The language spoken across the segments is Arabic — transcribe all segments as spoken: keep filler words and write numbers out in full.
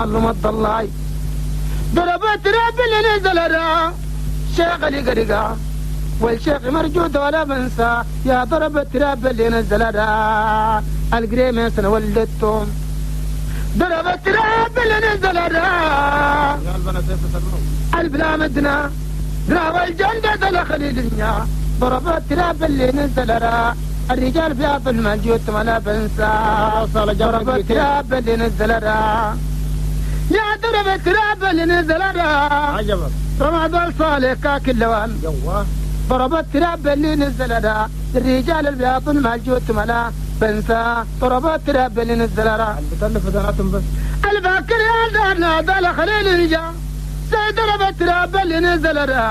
معلومة الله ضربت راب اللي نزل الرا شيخ اللي قرقا والشيخ مرجود ولا بنسى يا ضربت راب اللي نزل الرا القريم سنة ولدتهم ضربت راب اللي نزل الرا البلا مدنا راوى الجنة الخليل النيا ضربت راب اللي نزل الرا الرجال في عطل الموجود ولا بنسى ضربت راب اللي نزل الرا يا ضربت راب اللي نزل الرا عجبك رمضان صالح كاك اللوان يوه ضربت راب اللي نزل الرا الرجال اللي بيعطل الموجود ولا بنسى ضربت راب اللي نزل الرا بتلف ذناتهم بس الباكر يا زهرنا ضل خليل الرجال سيد ضربت راب اللي نزل الرا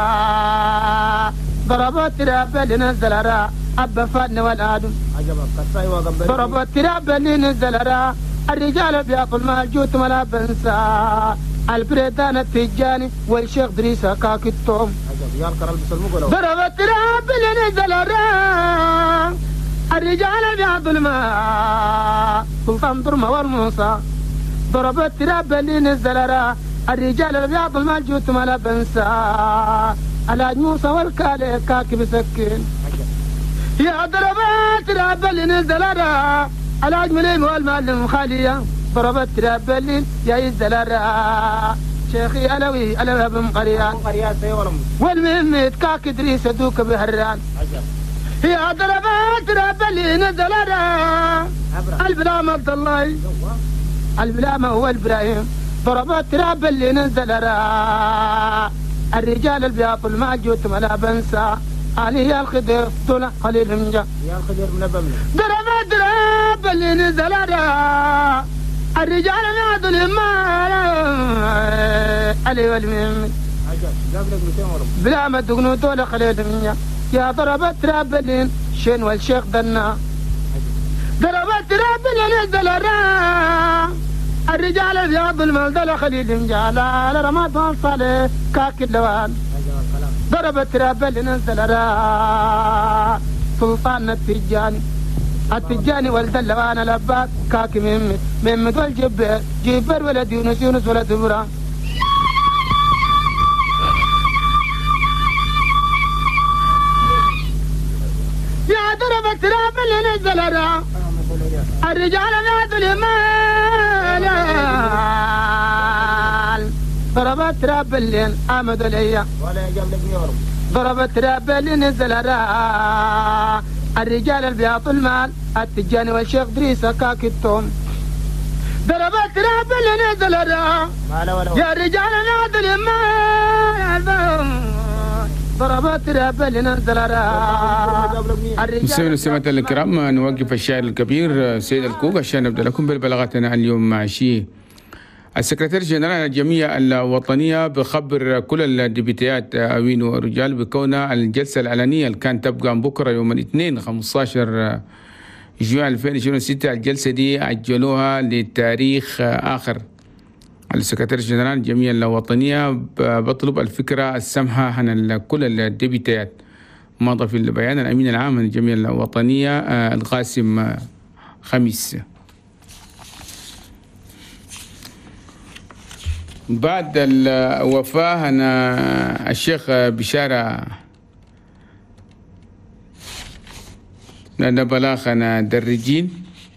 ضربت راب اللي نزل الرا أبا فن والآدم عجبك قصاي وقبل ضربت راب اللي نزل الرا الرجال بيعطل موجود ولا بنسى البريدان التجاني والشيخ دريسة كاك التوم عجب يا الكرال بسلموك لو ضربت راب اللي نزل الرا الرجال بيعطل ما سلطان ضرمة والموسى ضربت راب اللي نزل الرا الرجال اللي بيعطل موجود ولا بنسى الحاج موسى والكالي كاك بسكين يا ضربت راب اللي نزل الرا الحاج مليم والمعلم خالية ضربت راب اللي يا ينزل الرا شيخي ألوي ألوي بن قريان قريان سي ولا والمهمة كاك دريس دوك بهران عجب يا ضربت راب اللي نزل الرا البلام عبد الله البلام هو الإبراهيم ضربت راب اللي نزل الرا الرجال اللي بيعطل موجود ولا بنسى علي الخضر دون قليل منجا يا الخضر من بمنا ضربت راب اللي نزل الرا الرجال نادل ما علي والمهم عجب قبلك مئتين ورم بلا ما تقنوا دول قليل منجا يا ضربت راب اللي شين والشيخ دنا ضربت راب اللي نزل الرا الرجال اللي بيعض المال دول خليل منجا على رمضان صالح كاك اللوان ضربت راب اللي نزل الرا سلطان التجاني التجاني ولد اللوان الأباك كاك مهمد مهمد والجبر جبر ولد يونس يونس ولد إبراهيم يا ضربت راب اللي نزل الرا الرجال نادل المال ضربت راب اللي آمد ليا ولا يجاب لك ميورم ضربت راب اللي نزل الرا الرجال اللي بيعطوا المال التجاني والشيخ دريسة كاك التوم ضربت راب اللي نزل الرا يا الرجال نادل المال ضربت راب اللي نزل الرا مستمعينا ومستمعات الكرام نوقف الشاعر الكبير سيد الكوك عشان نبدا لكم ببلاغتنا اليوم مع شيء السكرتير جنرال الجمعية الوطنية بخبر كل الديبيتيات أوين ورجال بكون الجلسة العلنية اللي كانت تبقى بكرة يوم الاثنين خمسة عشر جوان ألفين واثنين وستين الجلسة دي عجلوها لتاريخ آخر. السكرتير جنرال الجمعية الوطنية بطلب الفكرة السمحة عن كل الديبيتيات. مضى في البيان الأمين العام للجمعية الوطنية القاسم خميس. بعد الوفاة أنا الشيخ بشارة بلاغنا درجين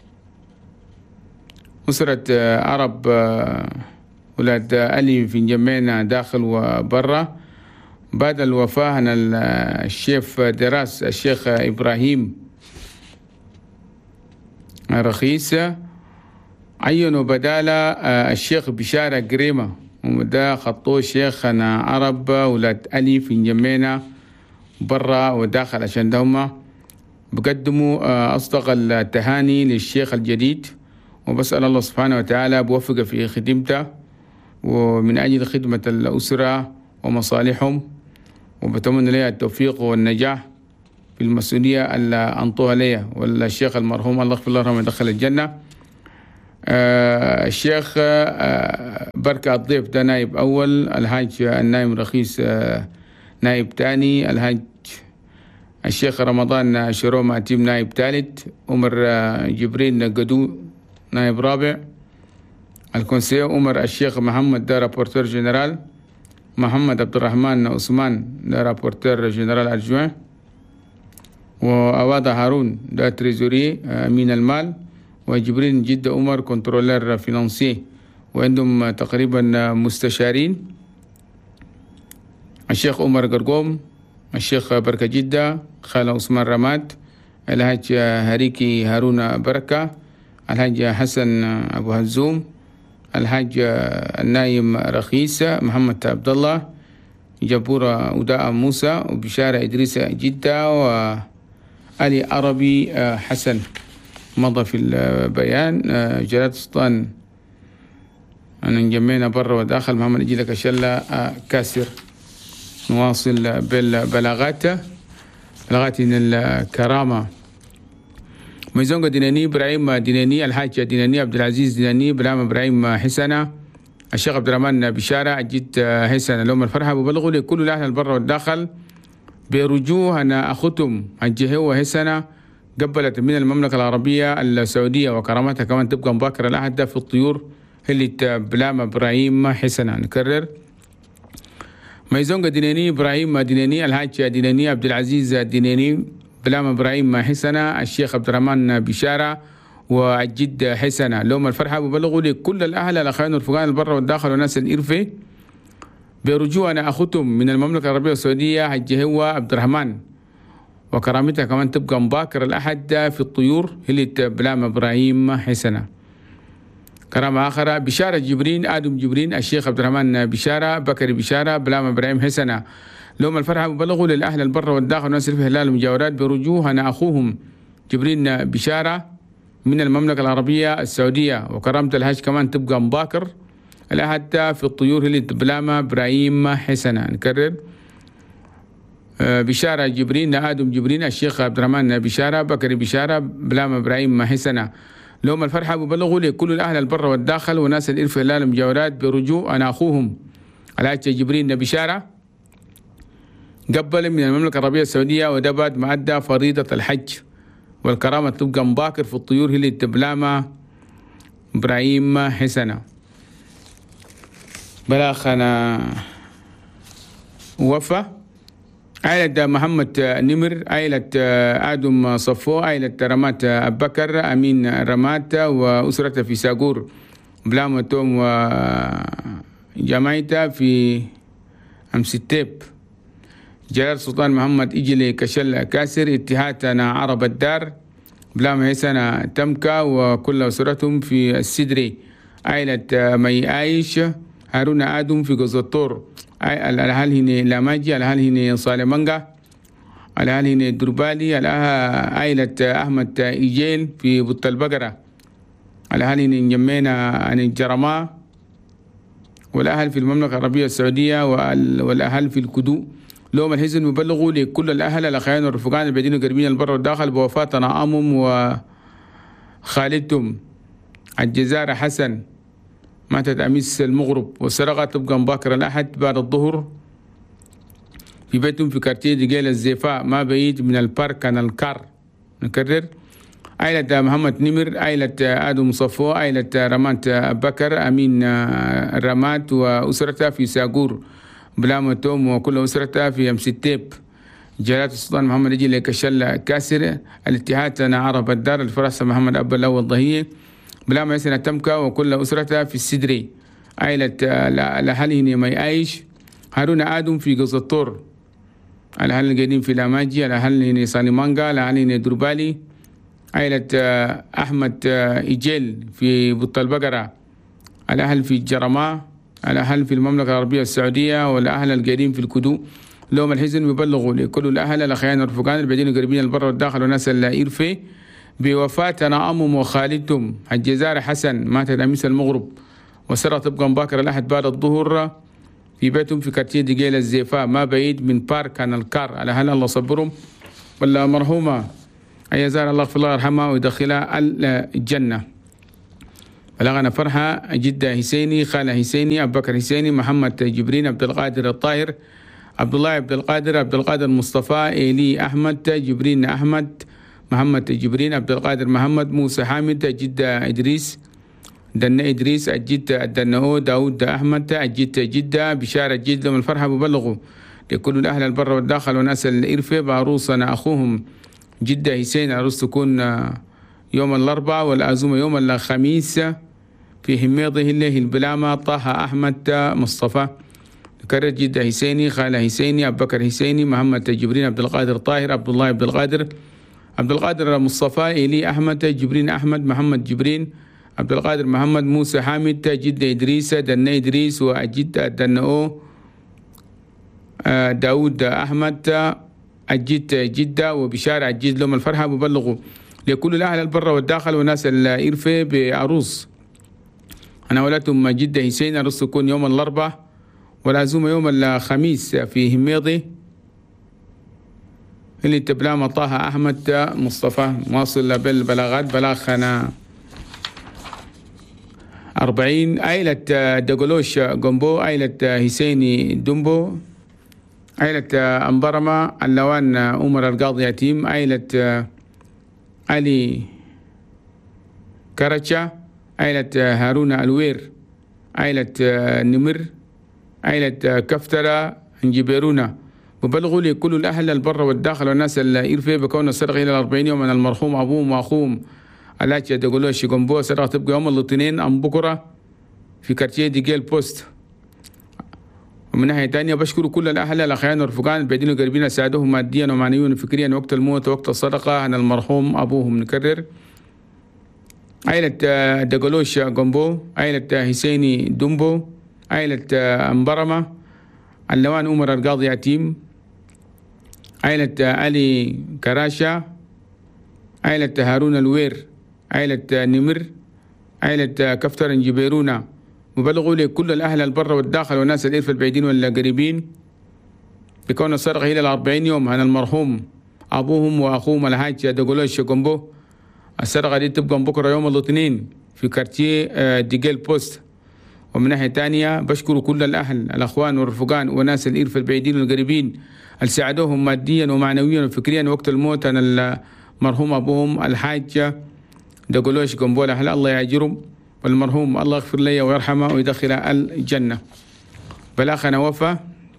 أسرة عرب ولاد ألي في جمعنا داخل وبرا. بعد الوفاة أنا الشيخ دراس الشيخ إبراهيم رخيص عينوا بدالة الشيخ بشارة قريمة وده خطوه شيخنا عرب ولاد ألي في جمعنا برا وداخل عشان دهما بقدموا أصدق التهاني للشيخ الجديد وبسأل الله سبحانه وتعالى بوفق في خدمته ومن أجل خدمة الأسرة ومصالحهم وبتمنى لي التوفيق والنجاح في المسؤولية اللي أنطوها لي والشيخ المرحوم الله يغفر له ويرحمه يدخل الجنة. آه الشيخ آه بركة الضيف ده نائب أول، الحاج النائب رخيص آه نائب تاني، الحاج الشيخ رمضان شرومة تيم نائب ثالث، عمر آه جبرين قدو نائب رابع، الكونسير عمر الشيخ محمد ده رابورتور جنرال، محمد عبد الرحمن عثمان ده رابورتور جنرال أدجوين، وأواضع هارون ده تريزوري أمين المال، وجبرين جدة عمر كنترولر فينانسي، وعندهم تقريبا مستشارين الشيخ عمر قرقوم، الشيخ بركة جدة، خالة عثمان رماد، الحاج هريكي هارون بركة، الحاج حسن أبو هزوم، الحاج النايم رخيص محمد عبد الله، جبورة وداء موسى، وبشارة إدريس جدة، وعلي عربي حسن مضى في البيان. جلالة السلطان أنا نجمينا برا وداخل، محمد يجي لك شلة كاسر. نواصل بالبلاغات بلاغات الكرامة. ميزونغ ديناني إبراهيم ديناني، الحاج ديناني عبد العزيز ديناني، بلام إبراهيم حسنة، الشيخ عبد الرحمن بشارة، جد حسنة، لهم الفرحة ببلغوا لكل الأهل البر والداخل برجوع أن أختم الجهوة حسنة قبلت من المملكة العربية السعودية وكرامتها كمان تبقى مباكرة الأحد في الطيور اللي بلام إبراهيم حسنة. نكرر، ميزونغ ديناني إبراهيم ديناني، الحاج ديناني عبد العزيز ديناني، بلام إبراهيم حسنة، الشيخ عبد الرحمن بشارة، والجد حسنة، لهم الفرحة ببلغوا لكل الأهل الأخوان والفقان البر والداخل والناس الإرفة برجوع أنا أختم من المملكة العربية السعودية الجهوة عبد الرحمن وكرامتها كمان تبقى مباكر الأحد في الطيور هلة بلام إبراهيم حسنة. كرامة آخرى، بشارة جبرين آدم جبرين، الشيخ عبد الرحمن بشارة، بكر بشارة، بلام إبراهيم حسنة، لهم الفرحة ببلغوا للأهل البر والداخل والناس في هلال المجاورات برجوع أنا أخوهم جبرين بشارة من المملكة العربية السعودية وكرامة الحج كمان تبقى مباكر الأحد في الطيور اللي بلام إبراهيم حسنة. نكرر، بشارة جبرين آدم جبرين، الشيخ عبد الرحمن بشارة، بكر بشارة، بلام إبراهيم حسنة، لهم الفرحة ببلغوا لكل الأهل البر والداخل وناس الإرث هلال المجاورات برجوع أنا أخوهم الحاج جبرين بشارة قبل من المملكة العربية السعودية ودبت معدة فريضة الحج والكرامة تبقى مباكر في الطيور اللي تبلام إبراهيم حسنة. بلاخنا وفا عائلة محمد نمر، عائلة آدم صفو، عائلة رمات أبو بكر أمين رمات وأسرته في ساقور بلامتهم وجماعته في أمستيب. جلال السلطان محمد إجلي كشل كاسر، اتحادنا عرب الدار بلام حسنة تمكا وكل أسرتهم في السدري. عائلة مي عايش هارون آدم في قزطور، الأهل هنا لاماجي، الأهل هنا صالمانجا، الأهل هنا دربالي، الأهل عائلة أحمد إيجيل في بط البقرة، الأهل هنا نجمينا عن الجرماء، والأهل في المملكة العربية السعودية، والأهل في الكدو. لهم الحزن يبلغوا لكل الأهل الأخوان والرفقان البعيدين القريبين البر والداخل بوفاة نعامهم وخالدهم الجزار حسن ماتت أميس المغرب، والسرقة تبقى مباكر الأحد بعد الظهر في بيتهم في كارتيه دقيل الزيفاء ما بعيد من البارك كان الكار. نكرر، عائلة محمد نمر، عائلة آدم صفو، عائلة رمات أبو بكر أمين رمات وأسرتها في ساقور بلامتهم وكل أسرتها في أمستيب. جلالة السلطان محمد يجي لك الشلة كاسر، الاتحاد أنا عرب الدار، الفرس محمد أبو الأول ضهية بلام حسنة تمكا وكل أسرتها في السدري. عائلة الأهل هنا مي عايش، هارون آدم في قزطور، الأهل القديم في لاماجي، الأهل هنا صالمانجا، الأهل هنا دربالي. عائلة أحمد إيجيل في بط البقرة، الأهل في الجرماء، الأهل في المملكة العربية السعودية، والأهل القديم في الكدو. لهم الحزن يبلغوا لكل الأهل الأخيان والرفقان البعيدين القريبين البر والداخل والناس الإرفة بوفاة نعامهم وخالدهم الجزار حسن ماتت أميس المغرب، وسرى تبقى مباكر الأحد بعد الظهر في بيتهم في كارتيه دقيل الزيفاء ما بعيد من بارك كان الكار. الأهل الله صبرهم، ولا مرحومة أي زار الله في الله يرحمها ويدخلها الجنة. بلغنا فرحة جدة حسيني، خالة حسيني، أبو بكر حسيني، محمد جبرين، عبد القادر الطاهر، عبد الله عبد القادر، عبد القادر مصطفى، إيلي أحمد، جبرين أحمد، محمد جبرين، عبد القادر محمد، موسى حامد، جدة إدريس، دنا إدريس أجيت الدنو داود أحمد أجيت جدة بشارة جدة من الفرحة ببلغوا لكل الأهل البر والداخل وناس الإرفة بعروسنا أخوهم جدة حسين. عروس تكون يوم الأربعاء والعزومة يوم الخميس في هميضه الله البلامة طه أحمد مصطفى. كرر جدة حسيني خالة حسيني أبو بكر حسيني محمد جبرين عبد القادر طاهر عبد الله عبد القادر عبد القادر مصطفى إلي أحمد جبرين أحمد محمد جبرين عبد القادر محمد موسى حامد جدة إدريس دنا إدريس وجدة دنو داود أحمد أجيت جدة وبشارة أجيت لهم الفرحة ببلغوا لكل الأهل البر والداخل وناس الإرفة بعروس أنا ولدتهم جدة حسين. عروس تكون يوم الأربعاء والعزومة يوم الخميس في هميضي اللي تبلام طه أحمد مصطفى. واصل بالبلاغات بلاغنا أربعين. عائلة دقلوش قنبو عائلة حسيني دمبو عائلة أنبرمة اللوان عمر القاضي يتيم عائلة علي كرتشا عائلة هارون الوير عائلة نمر عائلة كفترة انجبيرونا. وبلغوا لي كل الأهل البر والداخل والناس الإرفة بكون السرقة إلى الأربعين يوم من المرحوم أبوهم وأخوهم الاتي دقلوش قنبو. سرقة تبقى يوم الاثنين أم بكرة في كارتيه ديجيل بوست. ومن ناحية تانية بشكر كل الأهل الأخيان والرفقان البعيدين والقريبين ساعدوهم ماديا ومعنويا وفكريا وقت الموت وقت الصدقة عن المرحوم أبوهم. نكرر عائلة دقلوش قنبو عائلة حسيني دمبو عائلة أنبرمة اللوان عمر القاضي يتيم عائلة علي كراشة عائلة هارون الوير عائلة نمر عائلة كفتر انجبيرونا. وبلغوا لي كل الأهل البر والداخل والناس الإرفة البعيدين والقريبين بكون السرقة إلى الأربعين يوم عن المرحوم أبوهم وأخوهم الحاج دقلوش قنبو. السرقة دي تبقى بكرة يوم الاثنين في كارتيه ديجيل بوست. ومن ناحية تانية بشكر كل الأهل الأخوان والرفقان وناس الإرفة البعيدين والقريبين اللي ساعدوهم ماديا ومعنويا وفكريا وقت الموت عن المرحوم أبوهم الحاج دقلوش قنبو. الله يعجرهم والمرحوم الله يغفر لي ويرحمه ويدخل الجنة. بلاخنا وفا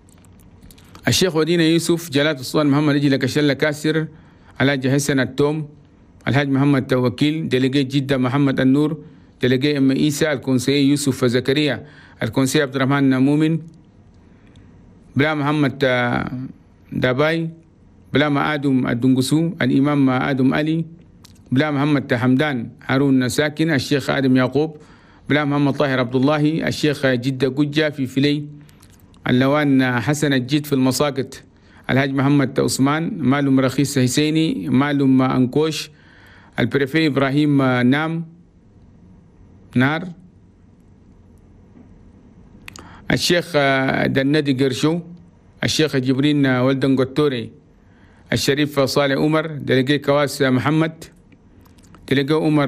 الشيخ ودينا يوسف جلالة السلطان محمد يجي لك شلة كاسر الحاج حسن التوم الحاج محمد توكيل ديليجي جدة محمد النور ديليجي أم إيسا الكونسيي يوسف زكريا الكونسيي عبد الرحمن مؤمن بلا محمد داباي بلا ما آدم الدنقسو الإمام آدم علي بلا محمد حمدان هارون ساكن الشيخ آدم يعقوب بلا محمد طاهر عبد الله الشيخ جدة قجة في فيلي اللوان حسن الجد في المساقط الحاج محمد عثمان معلوم رخيص حسيني معلوم أنكوش البريفي إبراهيم نام نار الشيخ دندي قرشو الشيخ جبرين ولدن قطوري الشريف صالح عمر دلقي كواس محمد دلقي عمر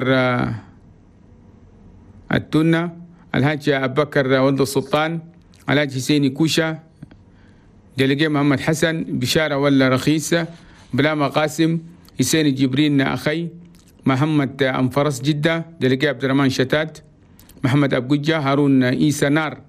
التونة الحاج أبو بكر ولد السلطان الحاج حسيني كوشة دلقي محمد حسن بشارة ولا رخيصة بلا قاسم حسين جبرين أخي محمد أنفرس جدة دلقي عبد الرحمن شتات محمد أبو جة هارون إيسا نار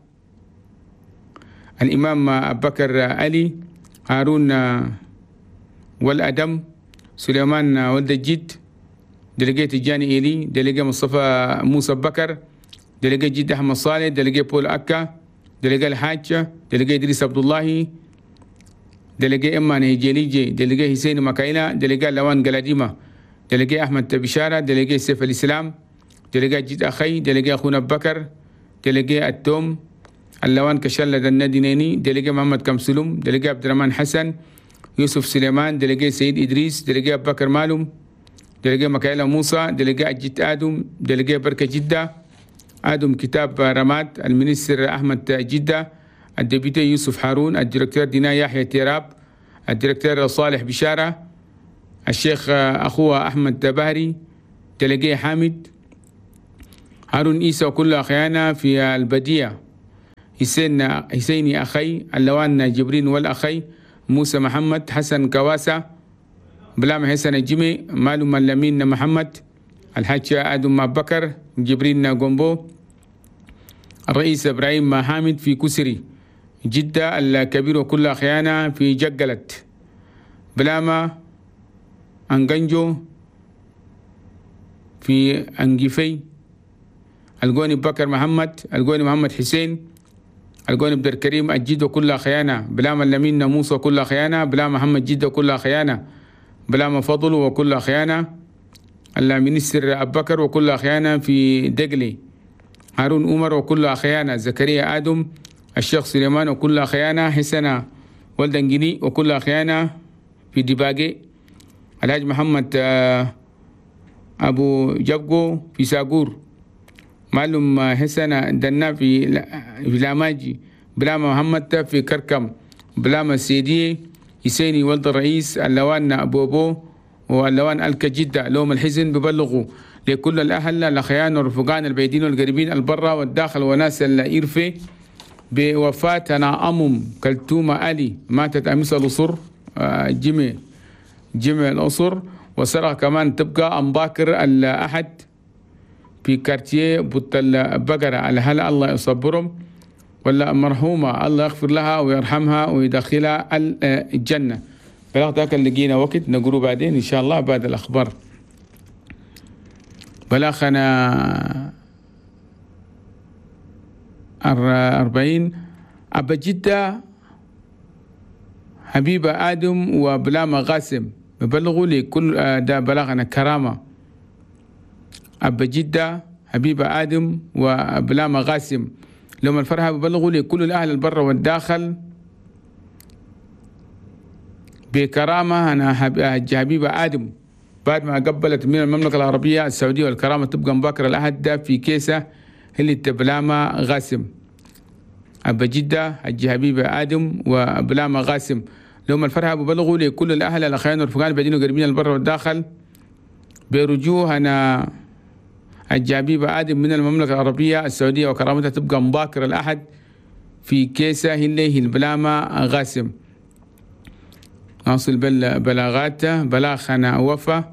الإمام أبو بكر علي هارون والأدم سليمان ولد الجد دلقي تجاني إلي دلقي مصطفى موسى بكر دلقي جد أحمد صالح دلقي بول أكا دلقي الحاج دلقي إدريس عبد الله دلقي إما نهيجيليجي دلقي حسين مكايلا دلقي لوان قلاديمة دلقي أحمد بشارة دلقي سيف الإسلام دلقي جد أخي دلقي أخونا بكر دلقي التوم اللوان كشلة الندينيني دلقي محمد كمسلوم دلقي عبد الرحمن حسن يوسف سليمان دلقي سيد إدريس دلقي أبو بكر مالوم دلقي مكايلا موسى دلقي جد آدم دلقي بركة جدة آدم كتاب رماد المنستر أحمد جدة الدبيتي يوسف هارون الدكتور دينا يحيى تيراب الدكتور صالح بشارة الشيخ أخوه أحمد بهري دلقي حامد هارون إيسا وكل أخيانا في البدية حسين حسيني أخي اللوان جبرين والأخي موسى محمد حسن كواسة بلام حسن الجمي مالو ملمين محمد الحاج آدم بكر جبرين قنبو، الرئيس إبراهيم حامد في كسري جدة، الكبير وكل خيانة في جقلت، بلاما أنجنجو في أنجفي، القوني بكر محمد، القوني محمد حسين، القوني بدر كريم الجد وكل خيانة، بلاما لمين ناموس وكل خيانة، بلاما محمد جد وكل خيانة، بلاما فضل وكل خيانة، المينستر أبو بكر وكل خيانة في دقلي، هارون عمر وكل خيانة، زكريا آدم، الشيخ سليمان وكل خيانة، حسنا ولدنجني وكل خيانة في دباقي، الحاج محمد أبو جبقو في ساقور، معلم حسن دنا في في لاماجي، بلاما محمد في كركم، بلاما سيدي يسيني ولد الرئيس، اللوان بوبو واللوان الكا جدة لهم الحزن ببلغوا لكل الأهل الأخيان والرفقان البعيدين والقريبين البرة والداخل وناس الإرفي بوفاة أنا أمم كلتومة ألي ماتت أمس الأصر جمع جمع الأصر، وسرق كمان تبقى أمباكر الأحد في كارتيه بطل بقرة، الهل الله يصبرهم ولا مرحومة الله يغفر لها ويرحمها ويدخلها الجنة. بلاغ اللي لقينا وقت نقوله بعدين إن شاء الله بعد الأخبار. بلاغنا أربعين أبا جدة حبيبة آدم وبلاما غاسم ببلغوا لي كل ده بلاغنا كرامة. أبا جدة حبيبة آدم وبلاما غاسم لهم الفرحة ببلغوا لي كل الأهل البر والداخل بكرامة. أنا حبيبة آدم بعد ما قبلت من المملكة العربية السعودية والكرامة تبقى مباكر الأحد ده في كيسة اللي بلاما غاسم. أبا جدة حجي حبيبة آدم وبلاما غاسم لهم الفرحة ببلغوا لي كل الأهل الأخيان والرفقان البعيدين والقريبين البر والداخل برجوع أنا حبيبة آدم من المملكة العربية السعودية وكرامتها تبقى مباكر الأحد في كيسة اللي البلاما غاسم. ناصل بلاغاته بلاغنا وفا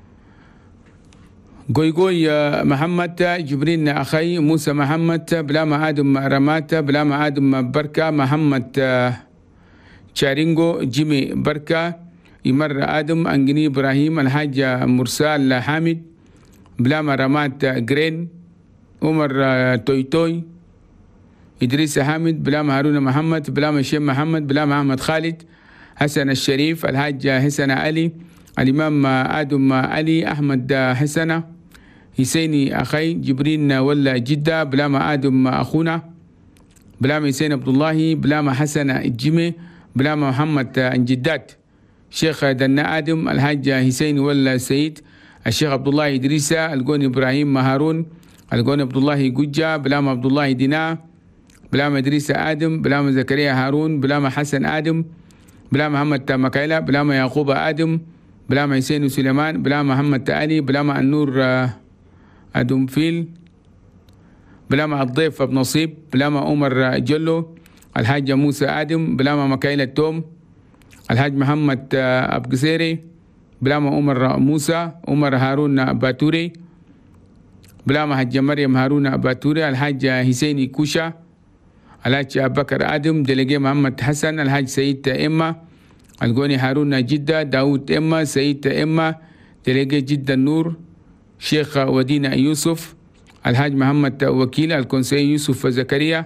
قوي قوي محمد جبرين أخي موسى محمد بلاما آدم رماته بلاما آدم بركة محمد شارينغو جيمي بركة يمر آدم أنجني إبراهيم الحاج مرسال حامد بلاما رمات جرين عمر توي توي إدريس حامد بلاما هارون محمد بلاما شيم محمد بلاما أحمد خالد حسن الشريف الحاج حسن علي الإمام آدم علي أحمد حسن حسيني أخي جبرين ولا جدة بلاما آدم أخونا بلاما حسين عبد الله بلاما حسن الجمي بلاما محمد انجدات شيخ دنا آدم الحاج حسين ولا سيد الشيخ عبد الله إدريس القوني إبراهيم هارون القوني عبد الله جوجا بلاما عبد الله دينا بلاما إدريس آدم بلاما زكريا هارون بلاما حسن آدم بلاما محمد مكايلة بلاما يعقوب آدم بلاما حسين وسليمان بلاما محمد علي بلاما النور آدم فيل بلاما الضيف ابن نصيب بلاما عمر جلو الحاج موسى آدم بلاما مكايلة توم الحاج محمد أبو قسيري بلاما عمر موسى عمر هارون باتوري بلاما حج مريم هارون باتوري الحاج حسيني كوشا الحاج أبو بكر آدم دلقي محمد حسن الحاج سيد إما القوني هارون جدة داود إما سيد إما دلقي جدة النور شيخ ودينا يوسف الحاج محمد وكيل الكونسي يوسف زكريا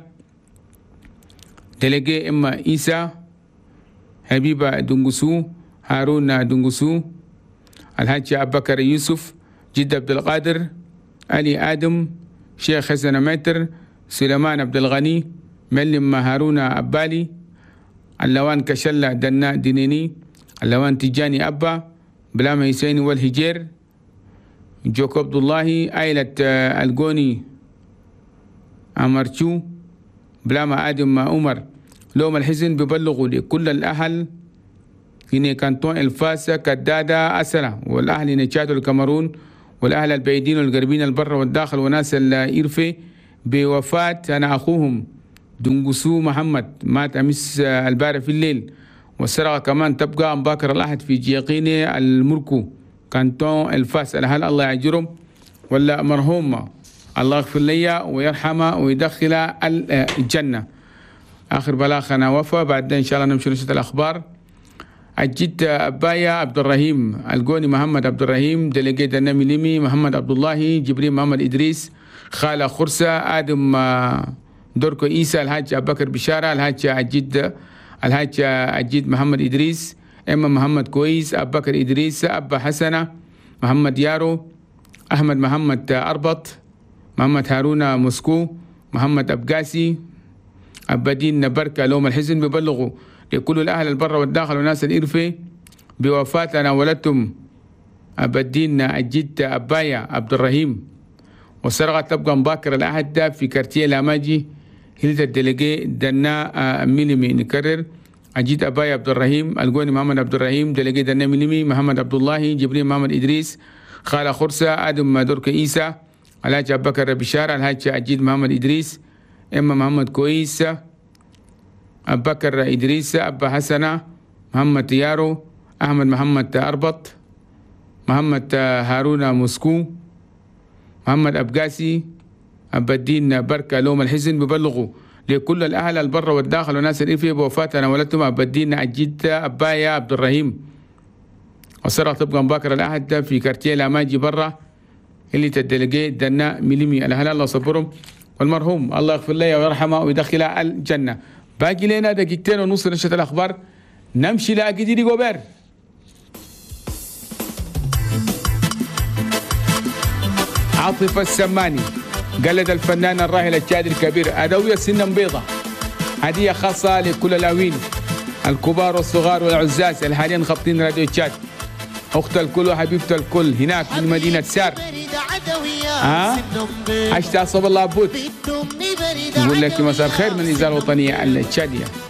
دلقي إما إيسا حبيبة دنقسو هارون دنقسو الحاج أبو بكر يوسف جدة عبد القادر علي آدم شيخ حسن متر سليمان عبد الغني ملم هارون أبالي اللوان كشلة دنا دينيني اللوان تجاني أبا بلاما حسين والهجير جوكو عبد الله عائلة القوني أمرتشو بلاما آدم عمر لهم الحزن ببلغوا لكل الأهل في كانتون الفاسة كدادة أسرة والأهل نشاد الكاميرون والأهل البعيدين والقريبين البر والداخل وناس الإرفي بوفاة أنا أخوهم دنقسو محمد مات أمس البارح في الليل. والسرقة كمان تبقى مباكر الأحد في جيقيني المركو كانتون الفاس الأهل الله يعجرهم ولا مرحومة، الله يغفر لي ويرحمه ويدخلها الجنة. آخر بلاغنا وفى. بعد إن شاء الله نمشي نشرة الأخبار. الجد أبايا عبد الرحيم القوني محمد عبد الرحيم دلقيت النمي لمي محمد عبد الله جبريل محمد إدريس خالة خرسة آدم دوركو إيسا الحاج أبو بكر بشارة الحاج الجد الحاج الجد محمد إدريس إما محمد كويس أبو بكر إدريس أبا حسنة محمد يارو أحمد محمد أربط محمد هارون موسكو محمد أبقاسي أبدين بركة لوم الحزن ببلغوا لكل الأهل البر والداخل والناس الإرفي بوفاة أنا ولدتم أبدين الجد أبايا عبد الرحيم والسرقة تبقى مباكر الأحد في كارتيه لاماجي هلت الدلقي دنا ميلمي نكرر الجد أبايا عبد الرحيم القوني محمد عبد الرحيم دلقي دنا ميلمي محمد عبد الله جبريل محمد إدريس خالة خرسة آدم دورك إيسا الحاج أبو بكر بشارة الحاج الجد محمد إدريس إما محمد كويس أبو بكر إدريس أبا حسنة محمد يارو أحمد محمد أربط محمد هارون موسكو محمد أبقاسي أبا الدين بركة لوم الحزن ببلغوا لكل الأهل البر والداخل والناس الإرفية بوفاة أنا ولدتم أبا الدين الجد أبايا عبد الرحيم وسرع تبقى مباكر الأحد في كارتيه لاماجي برا اللي تدلقي دنا مليمي الأهل الله صبرهم والمرحوم الله يغفر له ويرحمه ويدخله الجنة. باقي لنا دقيقتين ونص نشرة الأخبار نمشي لأكيدي جوبير. عاطف السماني قلد الفنان الراحل الشادي الكبير أدوية سنا بيضة، هدية خاصة لكل الأوين الكبار والصغار والعزاز اللي حاليا خابطين راديو تشاد. أخت الكل وحبيبة الكل هناك في مدينة سار. ها أه؟ عشت أصاب الله بوت يقول لك مساء الخير من الإذاعة الوطنية التشادية.